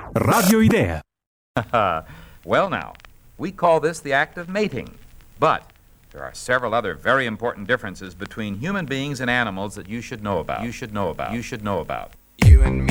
Radio Idea. Well now, we call this the act of mating, but there are several other very important differences between human beings and animals that you should know about. You should know about. You should know about. You and me.